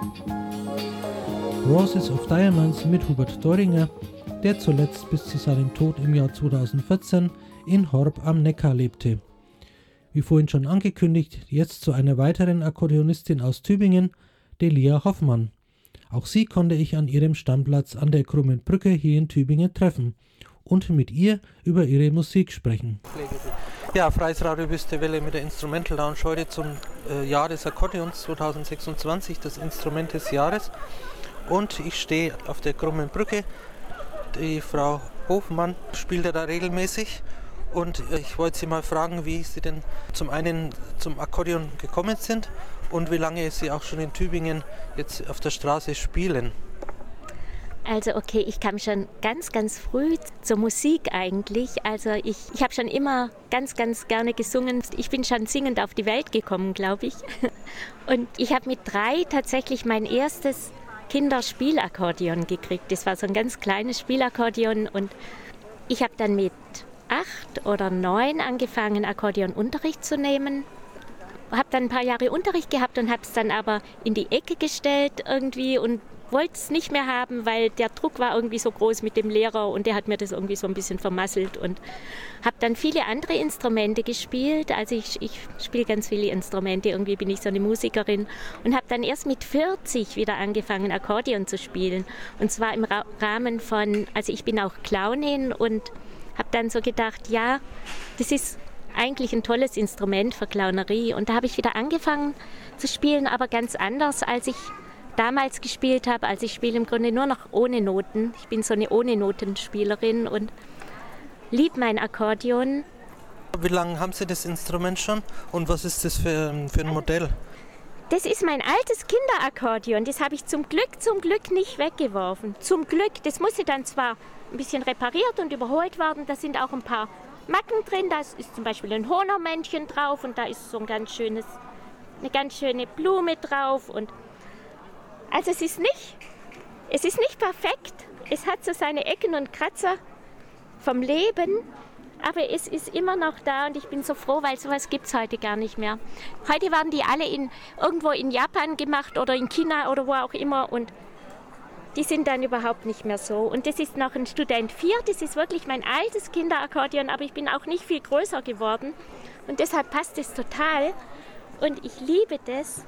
Roses of Diamonds mit Hubert Doringer, der zuletzt bis zu seinem Tod im Jahr 2014 in Horb am Neckar lebte. Wie vorhin schon angekündigt, jetzt zu einer weiteren Akkordeonistin aus Tübingen, Delia Hoffmann. Auch sie konnte ich an ihrem Stammplatz an der Krummen Brücke hier in Tübingen treffen und mit ihr über ihre Musik sprechen. Ja, Freies Radio Wüste Welle mit der Instrumental Lounge heute zum Jahr des Akkordeons 2026, das Instrument des Jahres. Und ich stehe auf der Krummen Brücke. Die Frau Hofmann spielt ja da regelmäßig. Und ich wollte Sie mal fragen, wie Sie denn zum einen zum Akkordeon gekommen sind und wie lange Sie auch schon in Tübingen jetzt auf der Straße spielen. Also okay, ich kam schon ganz, ganz früh zur Musik eigentlich. Also ich habe schon immer ganz, ganz gerne gesungen. Ich bin schon singend auf die Welt gekommen, glaube ich. Und ich habe mit 3 tatsächlich mein erstes Kinderspielakkordeon gekriegt. Das war so ein ganz kleines Spielakkordeon und ich habe dann mit 8 oder 9 angefangen, Akkordeonunterricht zu nehmen. Habe dann ein paar Jahre Unterricht gehabt und habe es dann aber in die Ecke gestellt irgendwie und wollte es nicht mehr haben, weil der Druck war irgendwie so groß mit dem Lehrer und der hat mir das irgendwie so ein bisschen vermasselt und habe dann viele andere Instrumente gespielt. Also ich spiele ganz viele Instrumente, irgendwie bin ich so eine Musikerin und habe dann erst mit 40 wieder angefangen, Akkordeon zu spielen. Und zwar im Rahmen von, also ich bin auch Clownin und habe dann so gedacht, ja, das ist eigentlich ein tolles Instrument für Clownerie. Und da habe ich wieder angefangen zu spielen, aber ganz anders, als ich damals gespielt habe. Also ich spiele im Grunde nur noch ohne Noten. Ich bin so eine Ohne-Noten-Spielerin und liebe mein Akkordeon. Wie lange haben Sie das Instrument schon und was ist das für ein Modell? Das ist mein altes Kinderakkordeon. Das habe ich zum Glück nicht weggeworfen. Zum Glück. Das musste dann zwar ein bisschen repariert und überholt werden. Da sind auch ein paar Macken drin. Da ist zum Beispiel ein Honor-Männchen drauf und da ist so eine ganz schöne Blume drauf. Und also es ist nicht perfekt. Es hat so seine Ecken und Kratzer vom Leben. Aber es ist immer noch da und ich bin so froh, weil sowas gibt es heute gar nicht mehr. Heute werden die alle irgendwo in Japan gemacht oder in China oder wo auch immer und die sind dann überhaupt nicht mehr so. Und das ist noch ein Student 4, das ist wirklich mein altes Kinderakkordeon, aber ich bin auch nicht viel größer geworden und deshalb passt es total und ich liebe das.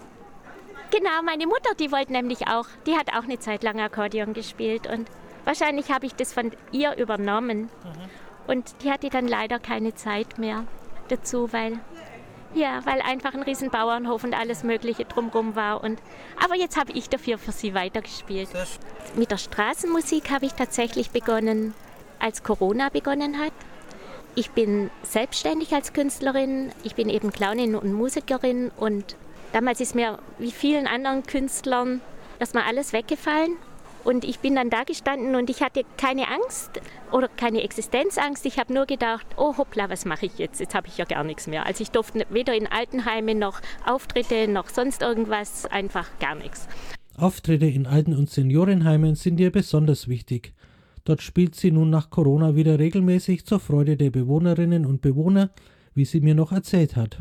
Genau, meine Mutter, die hat auch eine Zeit lang Akkordeon gespielt und wahrscheinlich habe ich das von ihr übernommen. Und die hatte dann leider keine Zeit mehr dazu, weil einfach ein Riesenbauernhof und alles Mögliche drumherum war. Aber jetzt habe ich dafür für sie weitergespielt. Mit der Straßenmusik habe ich tatsächlich begonnen, als Corona begonnen hat. Ich bin selbstständig als Künstlerin, ich bin eben Clownin und Musikerin und damals ist mir, wie vielen anderen Künstlern, erstmal alles weggefallen. Und ich bin dann da gestanden und ich hatte keine Angst oder keine Existenzangst. Ich habe nur gedacht, oh hoppla, was mache ich jetzt? Jetzt habe ich ja gar nichts mehr. Also ich durfte weder in Altenheimen noch Auftritte noch sonst irgendwas, einfach gar nichts. Auftritte in Alten- und Seniorenheimen sind ihr besonders wichtig. Dort spielt sie nun nach Corona wieder regelmäßig zur Freude der Bewohnerinnen und Bewohner, wie sie mir noch erzählt hat.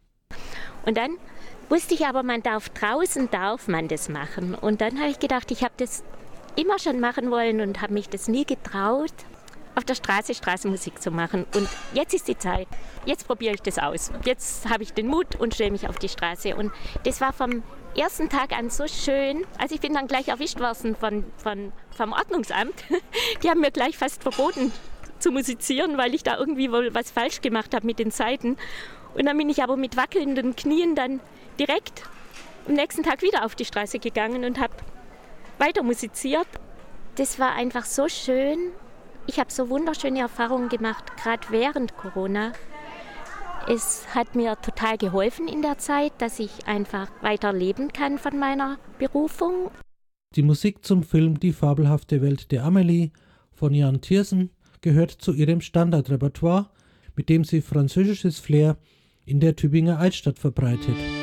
Und dann wusste ich aber, draußen darf man das machen. Und dann habe ich gedacht, ich habe das immer schon machen wollen und habe mich das nie getraut, auf der Straße Straßenmusik zu machen. Und jetzt ist die Zeit. Jetzt probiere ich das aus. Jetzt habe ich den Mut und stelle mich auf die Straße. Und das war vom ersten Tag an so schön. Also ich bin dann gleich erwischt worden vom Ordnungsamt. Die haben mir gleich fast verboten zu musizieren, weil ich da irgendwie wohl was falsch gemacht habe mit den Saiten. Und dann bin ich aber mit wackelnden Knien dann direkt am nächsten Tag wieder auf die Straße gegangen und habe weiter musiziert. Das war einfach so schön. Ich habe so wunderschöne Erfahrungen gemacht, gerade während Corona. Es hat mir total geholfen in der Zeit, dass ich einfach weiter leben kann von meiner Berufung. Die Musik zum Film Die fabelhafte Welt der Amelie von Jan Tiersen gehört zu ihrem Standardrepertoire, mit dem sie französisches Flair in der Tübinger Altstadt verbreitet.